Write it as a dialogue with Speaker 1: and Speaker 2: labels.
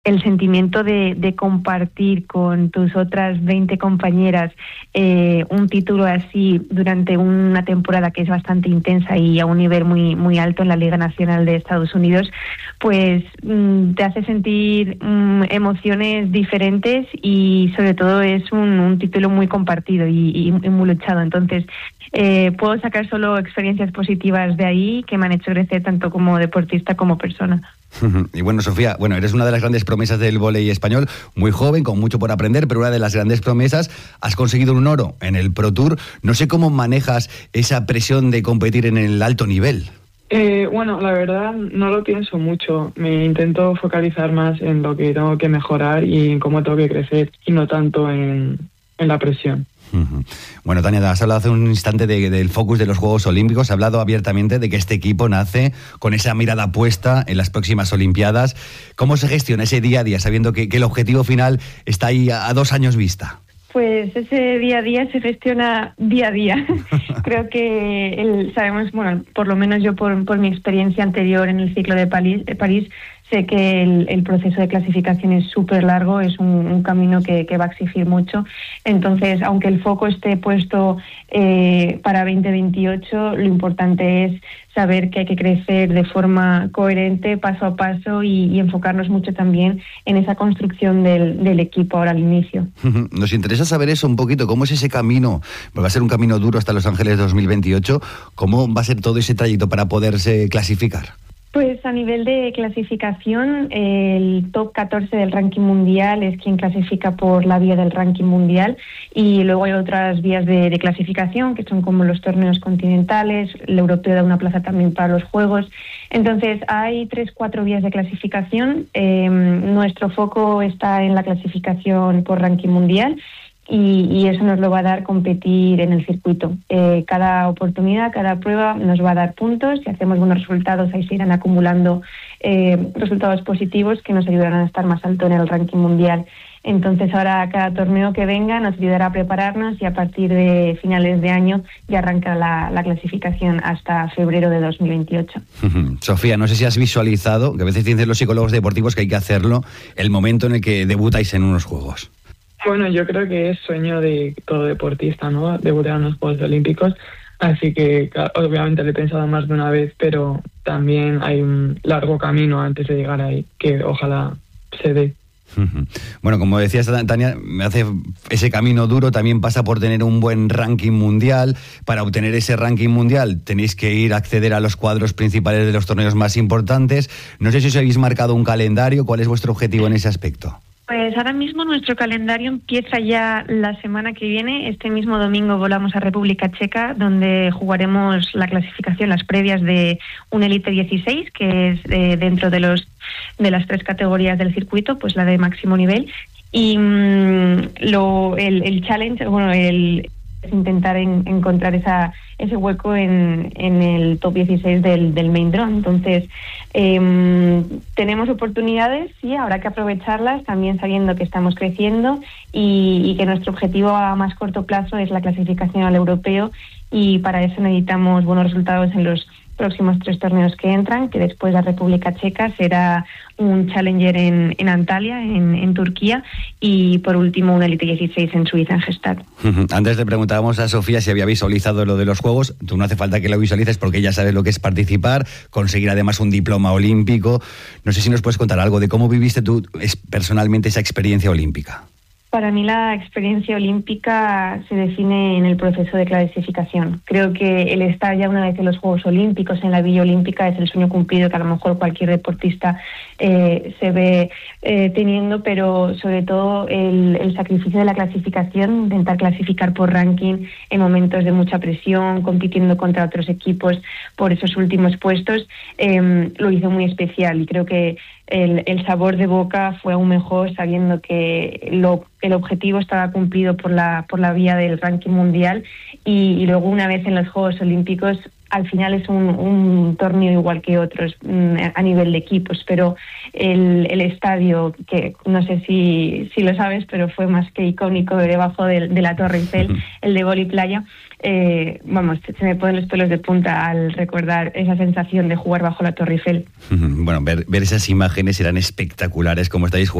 Speaker 1: el sentimiento de compartir con tus otras 20 compañeras un título así durante una temporada que es bastante intensa y a un nivel muy, muy alto en la Liga Nacional de Estados Unidos, pues te hace sentir emociones diferentes y sobre todo es un título muy compartido y muy luchado. Entonces, puedo sacar solo experiencias positivas de ahí que me han hecho crecer tanto como deportista como persona.
Speaker 2: Y bueno, Sofía, eres una de las grandes promesas del vóley español, muy joven, con mucho por aprender, pero una de las grandes promesas, has conseguido un oro en el Pro Tour. No sé cómo manejas esa presión de competir en el alto nivel.
Speaker 3: Bueno, la verdad no lo pienso mucho. Me intento focalizar más en lo que tengo que mejorar y en cómo tengo que crecer y no tanto en la presión.
Speaker 2: Bueno, Tania, has hablado hace un instante del focus de los Juegos Olímpicos, has hablado abiertamente de que este equipo nace con esa mirada puesta en las próximas Olimpiadas. ¿Cómo se gestiona ese día a día, sabiendo que el objetivo final está ahí a 2 años vista?
Speaker 1: Pues ese día a día se gestiona día a día. Creo que sabemos, bueno, por lo menos yo por mi experiencia anterior en el ciclo de París, sé que el proceso de clasificación es súper largo, es un camino que va a exigir mucho. Entonces, aunque el foco esté puesto para 2028, lo importante es saber que hay que crecer de forma coherente, paso a paso, y enfocarnos mucho también en esa construcción del equipo ahora al inicio.
Speaker 2: Nos interesa saber eso un poquito, cómo es ese camino, va a ser un camino duro hasta Los Ángeles 2028, cómo va a ser todo ese trayecto para poderse clasificar.
Speaker 1: Pues a nivel de clasificación, el top 14 del ranking mundial es quien clasifica por la vía del ranking mundial, y luego hay otras vías de clasificación que son como los torneos continentales, el europeo da una plaza también para los Juegos. Entonces hay 3-4 vías de clasificación. Nuestro foco está en la clasificación por ranking mundial. Y eso nos lo va a dar competir en el circuito. Cada oportunidad, cada prueba nos va a dar puntos. Si hacemos buenos resultados, ahí se irán acumulando resultados positivos que nos ayudarán a estar más alto en el ranking mundial. Entonces ahora cada torneo que venga nos ayudará a prepararnos, y a partir de finales de año ya arranca la clasificación hasta febrero de 2028.
Speaker 2: Sofía, no sé si has visualizado, que a veces dicen los psicólogos deportivos que hay que hacerlo, el momento en el que debutáis en unos Juegos.
Speaker 3: Bueno, yo creo que es sueño de todo deportista, ¿no?, debutar en los Juegos Olímpicos. Así que obviamente lo he pensado más de una vez, pero también hay un largo camino antes de llegar ahí, que ojalá se dé.
Speaker 2: Bueno, como decías, Tania, ese camino duro también pasa por tener un buen ranking mundial. Para obtener ese ranking mundial tenéis que ir a acceder a los cuadros principales de los torneos más importantes. No sé si os habéis marcado un calendario. ¿Cuál es vuestro objetivo en ese aspecto?
Speaker 1: Pues ahora mismo nuestro calendario empieza ya la semana que viene. Este mismo domingo volamos a República Checa, donde jugaremos la clasificación, las previas de un Elite 16, que es dentro de las 3 categorías del circuito, pues la de máximo nivel. Y el challenge, es intentar encontrar ese hueco en el top 16 del main draw. Entonces, tenemos oportunidades, sí, habrá que aprovecharlas, también sabiendo que estamos creciendo y que nuestro objetivo a más corto plazo es la clasificación al europeo, y para eso necesitamos buenos resultados en los próximos 3 torneos que entran, que después la República Checa será un Challenger en Antalya, en Turquía, y por último un Elite 16 en Suiza, en Gstaad.
Speaker 2: Antes le preguntábamos a Sofía si había visualizado lo de los Juegos. Tú no hace falta que lo visualices porque ya sabes lo que es participar, conseguir además un diploma olímpico. No sé si nos puedes contar algo de cómo viviste tú personalmente esa experiencia olímpica.
Speaker 1: Para mí la experiencia olímpica se define en el proceso de clasificación. Creo que el estar ya una vez en los Juegos Olímpicos, en la Villa Olímpica, es el sueño cumplido que a lo mejor cualquier deportista se ve teniendo, pero sobre todo el sacrificio de la clasificación, intentar clasificar por ranking en momentos de mucha presión, compitiendo contra otros equipos por esos últimos puestos, lo hizo muy especial, y creo que el sabor de boca fue aún mejor sabiendo que el objetivo estaba cumplido por la vía del ranking mundial, y luego una vez en los Juegos Olímpicos al final es un torneo igual que otros a nivel de equipos, pero el estadio, que no sé si lo sabes, pero fue más que icónico debajo de la Torre Eiffel, el de Vóley Playa, vamos, se me ponen los pelos de punta al recordar esa sensación de jugar bajo la Torre Eiffel.
Speaker 2: Bueno, ver esas imágenes eran espectaculares, como estáis jugando